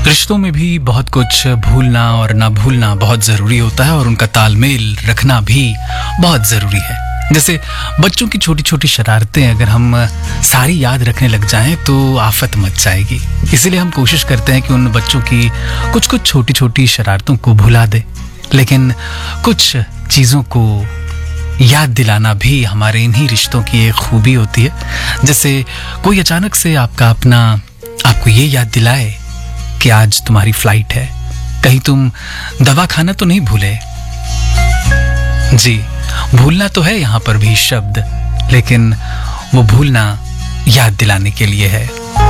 रिश्तों में भी बहुत कुछ भूलना और ना भूलना बहुत ज़रूरी होता है और उनका तालमेल रखना भी बहुत ज़रूरी है। जैसे बच्चों की छोटी छोटी शरारतें अगर हम सारी याद रखने लग जाएं तो आफत मच जाएगी। इसीलिए हम कोशिश करते हैं कि उन बच्चों की कुछ कुछ छोटी छोटी शरारतों को भुला दें, लेकिन कुछ चीज़ों को याद दिलाना भी हमारे इन्हीं रिश्तों की एक खूबी होती है। जैसे कोई अचानक से आपको ये याद दिलाए कि आज तुम्हारी फ्लाइट है, कहीं तुम दवा खाना तो नहीं भूले। जी, भूलना तो है यहाँ पर भी शब्द, लेकिन वो भूलना याद दिलाने के लिए है।